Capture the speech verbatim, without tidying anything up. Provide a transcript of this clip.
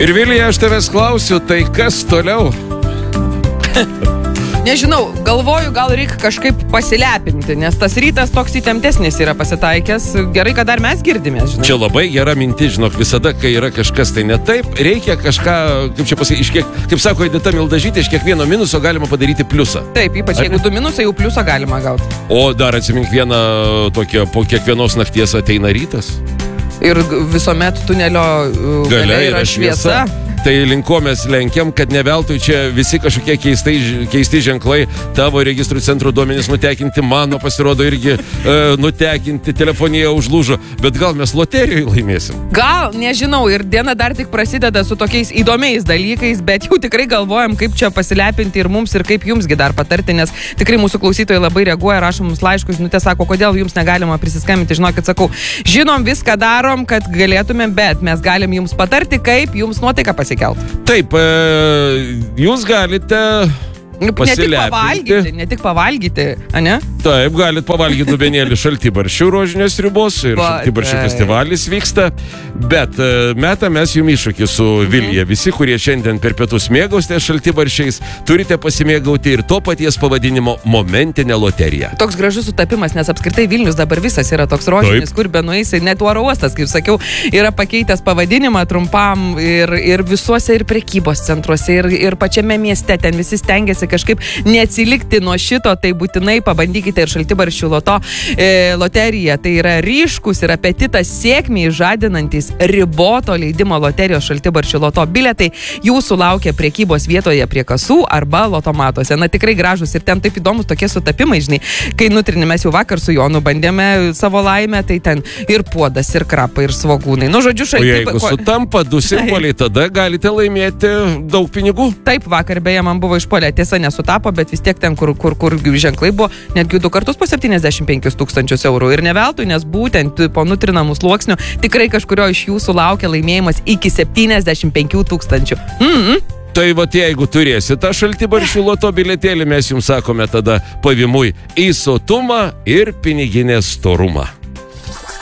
Ir Vilija, aš tavęs klausiu, tai kas toliau? Nežinau, galvoju, gal reikia kažkaip pasilepinti, nes tas rytas toks įtemptesnis yra pasitaikęs. Gerai, kad dar mes girdime, žinau. Čia labai gera mintis, žinok, visada, kai yra kažkas tai ne taip, reikia kažką, kaip čia pasakyti, iš kiek, kaip sako Edita Mildažytė, iš kiekvieno minuso galima padaryti pliusą. Taip, ypač Ar... jeigu du minusai, jau pliusą galima gauti. O dar atsimink vieną tokią, po kiekvienos nakties ateina rytas. Ir visuomet tunelio uh, gale yra šviesa. Tai linko mes lenkiam, kad neveltui čia visi kažkokie keistai, keisti ženklai, tavo registrų centro duomenys nutekinti, mano pasirodo irgi e, nutekinti, telefonija užlūžo, bet gal mes loterijoje laimėsim? Gal, nežinau, ir diena dar tik prasideda su tokiais įdomiais dalykais, bet jau tikrai galvojam, kaip čia pasilepinti ir mums, ir kaip jumsgi dar patarti, nes tikrai mūsų klausytojai labai reaguoja, rašo mums laiškus, žinutė, sako, kodėl jums negalima prisiskambinti, žinokit, sakau, žinom, viską darom, kad galėtumėm, bet mes galim jums patarti, kaip jums nuotaika pasiekti. Taip, jūs galite pasilepinti. Ne tik pavalgyti, ne tik pavalgyti, ane? Taip, galit pavalgyti dubenėlį šaltibarščių rožinės ribos ir Va, šaltibarščių tai. festivalis vyksta, bet metą mes jums iššūkį su Vilija. Visi, kurie šiandien per pietus mėgausite šaltibarščiais, turite pasimėgauti ir to paties pavadinimo momentinę loteriją. Toks gražus sutapimas, nes apskritai Vilnius dabar visas yra toks rožinis, Taip. Kur be nueisi, net oro uostas, kaip sakiau, yra pakeitęs pavadinimą trumpam ir, ir visuose ir prekybos centruose, ir, ir pačiame mieste ten visi stengiasi kažkaip neatsilikti nuo šito, tai būtinai pabandykite ir šaltibarščių loto e, loterija. Tai yra ryškus ir apetitas sėkmiai žadinantis riboto leidimo loterijos šaltibarščių loto biletai. Jūsų laukia prekybos vietoje prie kasų arba lotomatuose. Na tikrai gražus ir ten taip įdomus tokie sutapimai, žinai. Kai nutrinė, mes jau vakar su Jonu bandėme savo laimę, tai ten ir puodas, ir krapai, ir svogūnai. Nu, žodžiu, šaltibarščių. O jeigu sutampa du simboliai, tada galite laimėti daug pinigų. Taip, vakar beje man buvo išpuolę, tiesa nesutapo, bet vis tiek ten, kur, kur, kur ženklai buvo, netgi du kartus po septyniasdešimt penkis tūkstančius eurų. Ir ne veltui, nes būtent po nutrinamų sluoksnių tikrai kažkurio iš jūsų laukia laimėjimas iki septyniasdešimt penkių tūkstančių. Mm-hmm. Tai va, jeigu turėsi tą šaltibarščių loto bilietėlį, mes jums sakome tada pavimui į sotumą ir piniginės storumą.